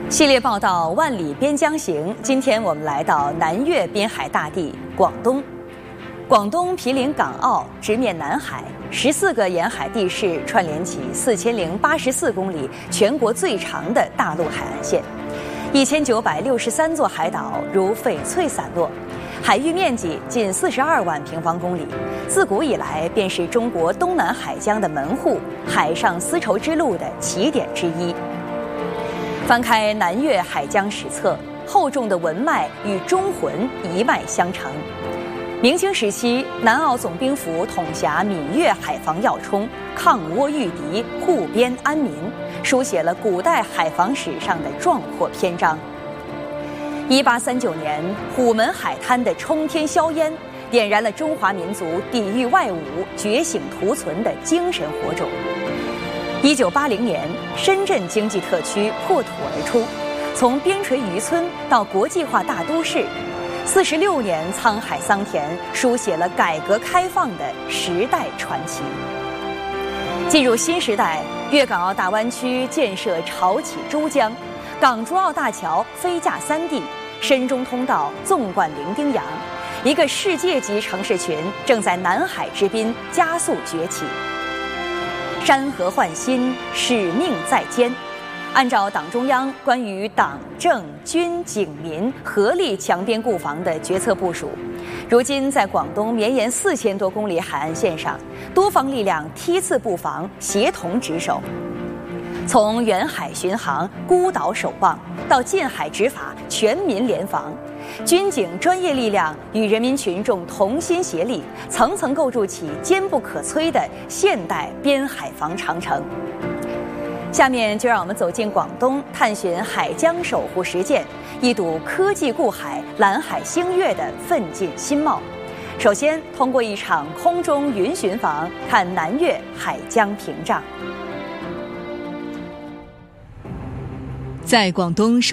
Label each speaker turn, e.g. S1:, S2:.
S1: 系列报道《万里边疆行》，今天我们来到南越边海大地广东。广东毗邻港澳，直面南海，14个沿海地市串联起4084公里全国最长的大陆海岸线，1963座海岛如翡翠散落，海域面积近42万平方公里，自古以来便是中国东南海疆的门户，海上丝绸之路的起点之一。翻开南越海疆史册，厚重的文脉与中魂一脉相承。明清时期，南澳总兵府统辖闽粤海防要冲，抗倭御敌，护边安民，书写了古代海防史上的壮阔篇章。1839年，虎门海滩的冲天硝烟，点燃了中华民族抵御外侮、觉醒图存的精神火种。1980年，深圳经济特区破土而出，从边陲渔村到国际化大都市，46年沧海桑田，书写了改革开放的时代传奇。进入新时代，粤港澳大湾区建设潮起珠江，港珠澳大桥飞架3地，深中通道纵贯伶仃洋，一个世界级城市群正在南海之滨加速崛起。山河焕新，使命在肩。按照党中央关于党政军警民合力强边固防的决策部署，如今在广东绵延4000多公里海岸线上，多方力量梯次布防，协同值守。从远海巡航、孤岛守望，到近海执法、全民联防，军警专业力量与人民群众同心协力，层层构筑起坚不可摧的现代边海防长城。下面就让我们走进广东，探寻海疆守护实践，一睹科技固海、蓝海星跃的奋进新貌。首先，通过一场空中云巡防，看南越海疆屏障。
S2: 在广东